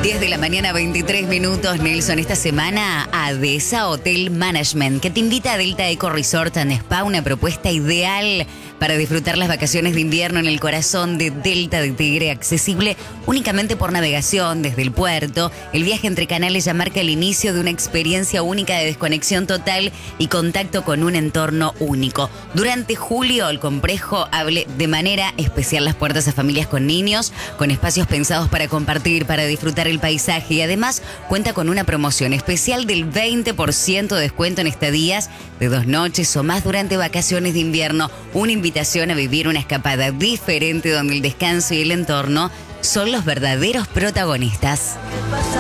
10 de la mañana, 23 minutos, Nelson. Esta semana, ADESA Hotel Management, que te invita a Delta Eco Resort and Spa, una propuesta ideal para disfrutar las vacaciones de invierno en el corazón de Delta de Tigre, accesible únicamente por navegación desde el puerto. El viaje entre canales ya marca el inicio de una experiencia única de desconexión total y contacto con un entorno único. Durante julio, el complejo abre de manera especial las puertas a familias con niños, con espacios pensados para compartir, para disfrutar el paisaje, y además cuenta con una promoción especial del 20% de descuento en estadías de 2 noches o más durante vacaciones de invierno. Una invitación a vivir una escapada diferente donde el descanso y el entorno son los verdaderos protagonistas.